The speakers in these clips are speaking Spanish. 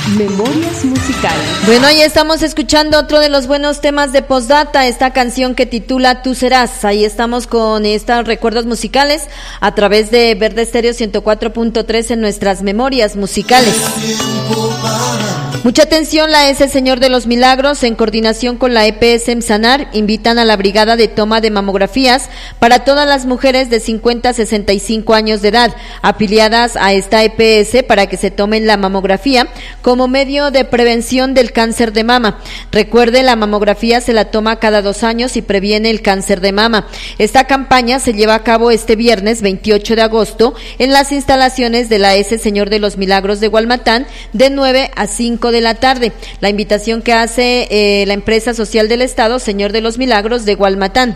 Memorias musicales. Bueno, ahí estamos escuchando otro de los buenos temas de Postdata, esta canción que titula Tú Serás. Ahí estamos con estos recuerdos musicales a través de Verde Estéreo 104.3 en nuestras memorias musicales. Mucha atención, la S Señor de los Milagros, en coordinación con la EPS Emsanar, invitan a la brigada de toma de mamografías para todas las mujeres de 50 a 65 años de edad, afiliadas a esta EPS, para que se tomen la mamografía como medio de prevención del cáncer de mama. Recuerde, la mamografía se la toma cada 2 años y previene el cáncer de mama. Esta campaña se lleva a cabo este viernes 28 de agosto en las instalaciones de la S Señor de los Milagros de Gualmatán, de 9 a 5 de la tarde. La invitación que hace la empresa social del Estado, Señor de los Milagros de Gualmatán.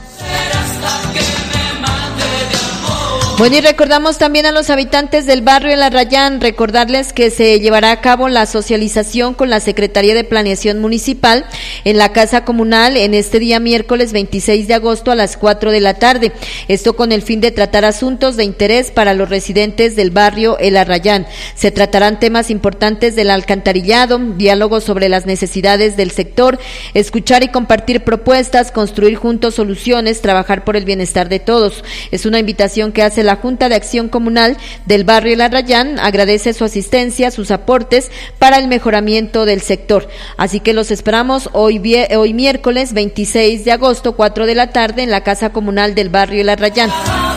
Bueno, y recordamos también a los habitantes del barrio El Arrayán, recordarles que se llevará a cabo la socialización con la Secretaría de Planeación Municipal en la Casa Comunal en este día miércoles 26 de agosto a las 4 de la tarde. Esto con el fin de tratar asuntos de interés para los residentes del barrio El Arrayán. Se tratarán temas importantes del alcantarillado, diálogos sobre las necesidades del sector, escuchar y compartir propuestas, construir juntos soluciones, trabajar por el bienestar de todos. Es una invitación que hace la Junta de Acción Comunal del barrio El Arrayán. Agradece su asistencia, sus aportes para el mejoramiento del sector. Así que los esperamos hoy miércoles 26 de agosto, 4 de la tarde, en la Casa Comunal del barrio El Arrayán.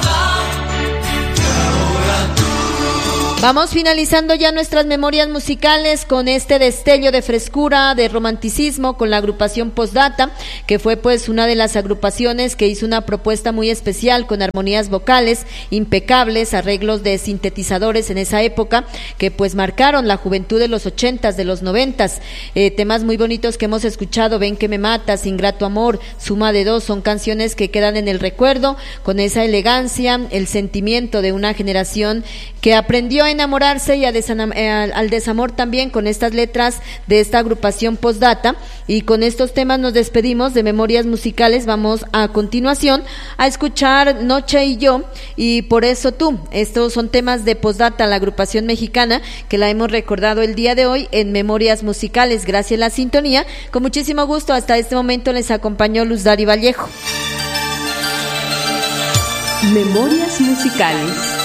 Vamos finalizando ya nuestras memorias musicales con este destello de frescura, de romanticismo con la agrupación Postdata, que fue pues una de las agrupaciones que hizo una propuesta muy especial con armonías vocales impecables, arreglos de sintetizadores en esa época que pues marcaron la juventud de los 80s, de los 90s. Temas muy bonitos que hemos escuchado: Ven que me matas, Ingrato amor, Suma de dos, son canciones que quedan en el recuerdo con esa elegancia, el sentimiento de una generación que aprendió a enamorarse y al desamor también con estas letras de esta agrupación Postdata. Y con estos temas nos despedimos de Memorias Musicales. Vamos a continuación a escuchar Noche y yo y Por eso tú. Estos son temas de Postdata, la agrupación mexicana, que la hemos recordado el día de hoy en Memorias Musicales. Gracias a la sintonía, con muchísimo gusto. Hasta este momento les acompañó Luz Dari Vallejo. Memorias Musicales.